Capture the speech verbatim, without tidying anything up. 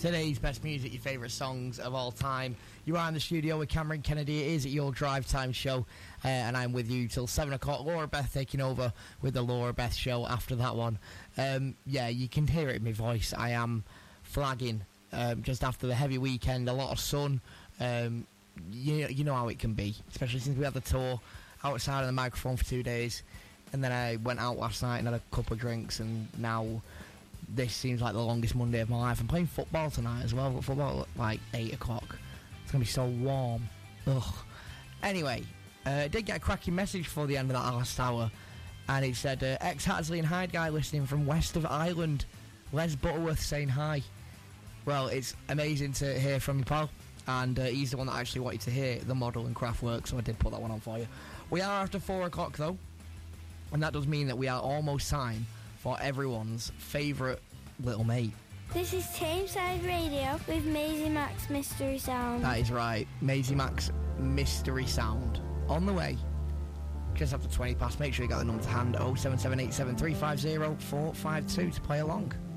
Today's best music, your favourite songs of all time. You are in the studio with Cameron Kennedy. It is your Drive Time show, uh, and I'm with you till seven o'clock. Laura Beth taking over with the Laura Beth show after that one. Um, yeah, you can hear it in my voice. I am flagging um, just after the heavy weekend, a lot of sun. Um, you, you know how it can be, especially since we had the tour outside of the microphone for two days. And then I went out last night and had a couple of drinks, and now this seems like the longest Monday of my life. I'm playing football tonight as well. Football at like eight o'clock. It's going to be so warm. Ugh. Anyway, I uh, did get a cracking message before the end of that last hour, and it said, uh, ex-Hattersley and Hyde guy listening from west of Ireland. Les Butterworth saying hi. Well, it's amazing to hear from you, pal. And uh, he's the one that actually wanted to hear the model and craft work, so I did put that one on for you. We are after four o'clock, though. And that does mean that we are almost time for everyone's favourite little mate. This is Tameside Radio with Maisie Max Mystery Sound. That is right, Maisie Max Mystery Sound. On the way, just after twenty past. Make sure you got the number to hand, oh seven seven eight seven three five oh four five two to play along.